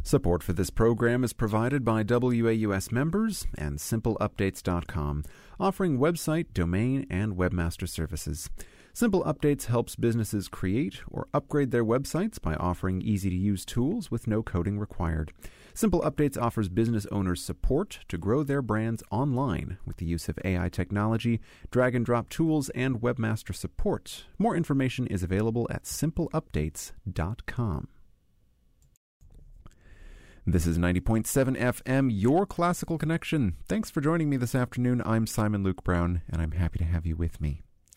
Support for this program is provided by WAUS members and SimpleUpdates.com, offering website, domain, and webmaster services. Simple Updates helps businesses create or upgrade their websites by offering easy-to-use tools with no coding required. Simple Updates offers business owners support to grow their brands online with the use of AI technology, drag-and-drop tools, and webmaster support. More information is available at SimpleUpdates.com. This is 90.7 FM, your classical connection. Thanks for joining me this afternoon. I'm Simon Luke Brown, and I'm happy to have you with me.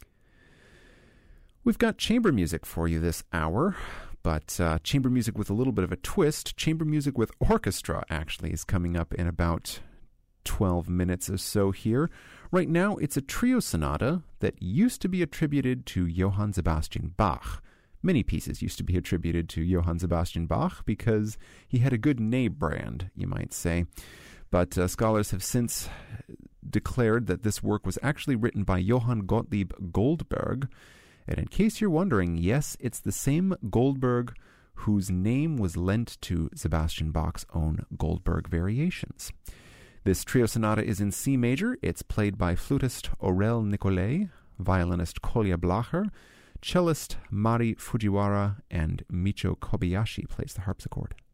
We've got chamber music for you this hour, but chamber music with a little bit of a twist. Chamber music with orchestra, actually, is coming up in about 12 minutes or so here. Right now, it's a trio sonata that used to be attributed to Johann Sebastian Bach. Many pieces used to be attributed to Johann Sebastian Bach because he had a good name brand, you might say. But scholars have since declared that this work was actually written by Johann Gottlieb Goldberg. And in case you're wondering, yes, it's the same Goldberg whose name was lent to Sebastian Bach's own Goldberg variations. This trio sonata is in C major. It's played by flutist Aurel Nicolai, violinist Kolya Blacher, cellist Mari Fujiwara, and Micho Kobayashi plays the harpsichord.